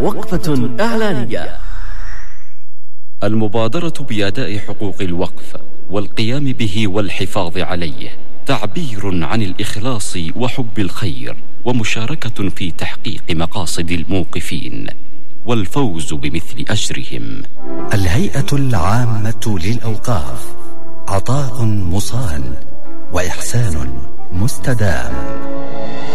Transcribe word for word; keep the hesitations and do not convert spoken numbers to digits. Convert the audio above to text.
وقفة إعلانية. المبادرة بأداء حقوق الوقف والقيام به والحفاظ عليه تعبير عن الإخلاص وحب الخير، ومشاركة في تحقيق مقاصد الموقفين والفوز بمثل أجرهم. الهيئة العامة للأوقاف، عطاء مصان وإحسان مستدام.